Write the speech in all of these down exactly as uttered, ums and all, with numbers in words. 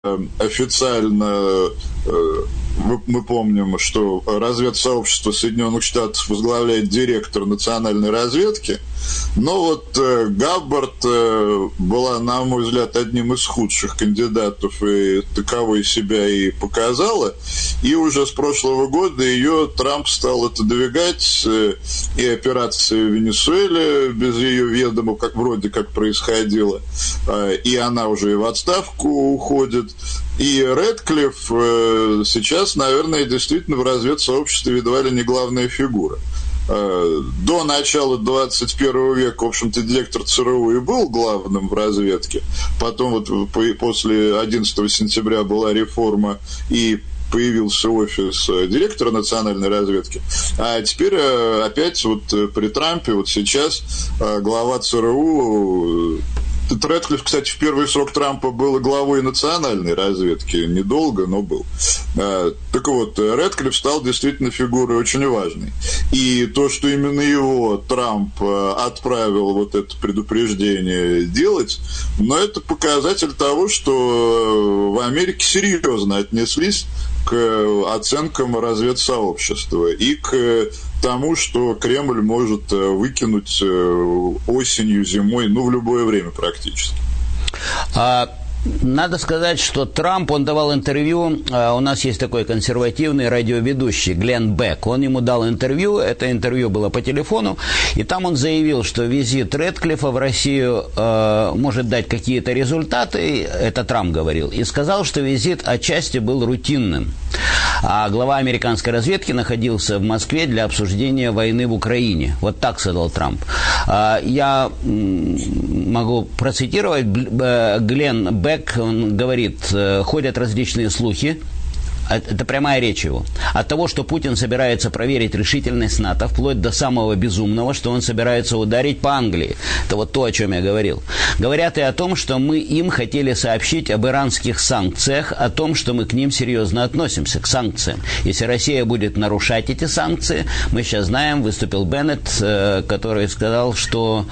официально мы помним, что разведсообщество Соединенных Штатов возглавляет директор национальной разведки, но вот Габбард была, на мой взгляд, одним из худших кандидатов, и таковой себя и показала, и уже с прошлого года ее Трамп стал отодвигать, и операция в Венесуэле без ее ведома, как вроде как происходило, и она уже и в отставку уходит. И Рэдклифф сейчас, наверное, действительно в разведсообществе едва ли не главная фигура. До начала двадцать первого века, в общем-то, директор ЦРУ и был главным в разведке. Потом вот после одиннадцатого сентября была реформа, и появился офис директора национальной разведки. А теперь опять вот при Трампе, вот сейчас глава ЦРУ... Рэдклифф, кстати, в первый срок Трампа был главой национальной разведки. Недолго, но был. Так вот, Рэдклифф стал действительно фигурой очень важной. И то, что именно его Трамп отправил вот это предупреждение делать, но это показатель того, что в Америке серьезно отнеслись к оценкам разведсообщества и к тому, что Кремль может выкинуть осенью, зимой, ну, в любое время практически. А... Надо сказать, что Трамп, он давал интервью, у нас есть такой консервативный радиоведущий Глен Бек, он ему дал интервью, это интервью было по телефону, и там он заявил, что визит Рэдклиффа в Россию э, может дать какие-то результаты, это Трамп говорил, и сказал, что визит отчасти был рутинным, а глава американской разведки находился в Москве для обсуждения войны в Украине, вот так сказал Трамп. Я могу процитировать, Глен Бек, он говорит, ходят различные слухи, это прямая речь его, от того, что Путин собирается проверить решительность НАТО, вплоть до самого безумного, что он собирается ударить по Англии. Это вот то, о чем я говорил. Говорят и о том, что мы им хотели сообщить об иранских санкциях, о том, что мы к ним серьезно относимся, к санкциям. Если Россия будет нарушать эти санкции, мы сейчас знаем, выступил Беннет, который сказал, что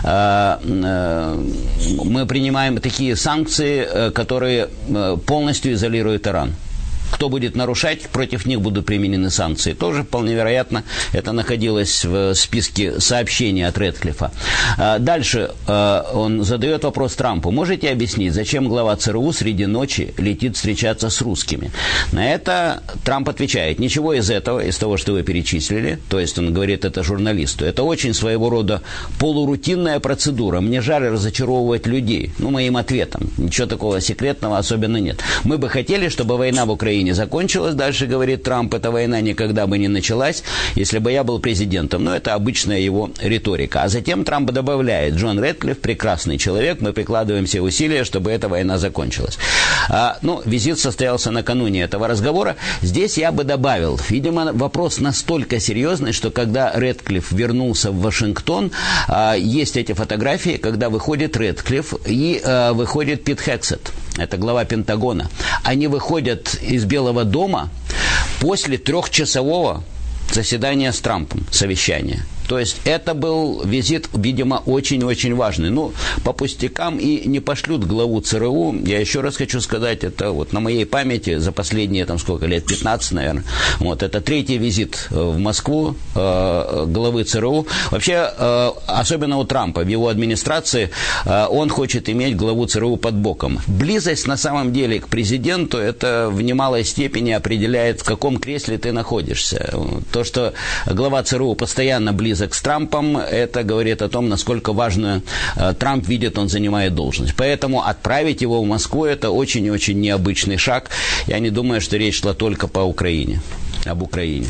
мы принимаем такие санкции, которые полностью изолируют Иран. Кто будет нарушать, против них будут применены санкции. Тоже вполне вероятно, это находилось в списке сообщений от Рэдклиффа. Дальше он задает вопрос Трампу. Можете объяснить, зачем глава ЦРУ среди ночи летит встречаться с русскими? На это Трамп отвечает. Ничего из этого, из того, что вы перечислили, то есть он говорит это журналисту, это очень своего рода полурутинная процедура. Мне жаль разочаровывать людей. Ну, моим ответом. Ничего такого секретного особенно нет. Мы бы хотели, чтобы война в Украине не закончилась, дальше говорит Трамп, эта война никогда бы не началась, если бы я был президентом. Но это обычная его риторика. А затем Трамп добавляет, Джон Рэдклифф прекрасный человек, мы прикладываем все усилия, чтобы эта война закончилась. А, ну, визит состоялся накануне этого разговора. Здесь я бы добавил, видимо, вопрос настолько серьезный, что когда Рэдклифф вернулся в Вашингтон, а, есть эти фотографии, когда выходит Рэдклифф и а, выходит Пит Хексет. Это глава Пентагона. Они выходят из Белого дома после трехчасового заседания с Трампом, совещания. То есть это был визит, видимо, очень-очень важный. Ну, по пустякам и не пошлют главу ЦРУ. Я еще раз хочу сказать, это вот на моей памяти за последние, там, сколько лет, пятнадцать, наверное. Вот, это третий визит в Москву э, главы ЦРУ. Вообще, э, особенно у Трампа, в его администрации, э, он хочет иметь главу ЦРУ под боком. Близость, на самом деле, к президенту, это в немалой степени определяет, в каком кресле ты находишься. То, что глава ЦРУ постоянно близок с Трампом, это говорит о том, насколько важную э, Трамп видит, он занимает должность. Поэтому отправить его в Москву — это очень и очень необычный шаг. Я не думаю, что речь шла только по Украине, об Украине.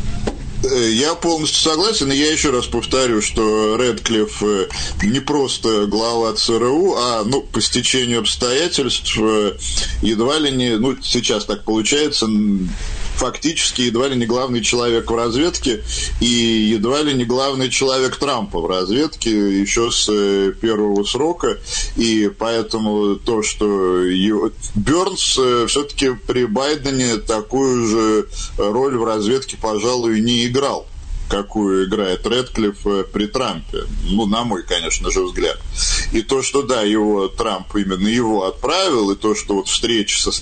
Я полностью согласен, и я еще раз повторю, что Рэдклифф не просто глава ЦРУ, а, ну, по стечению обстоятельств, едва ли не, ну, сейчас так получается, фактически едва ли не главный человек в разведке и едва ли не главный человек Трампа в разведке еще с первого срока, и поэтому то, что его... Бёрнс все-таки при Байдене такую же роль в разведке, пожалуй, не играл, какую играет Рэдклифф при Трампе, ну, на мой, конечно же, взгляд. И то, что, да, его Трамп именно его отправил, и то, что вот встреча со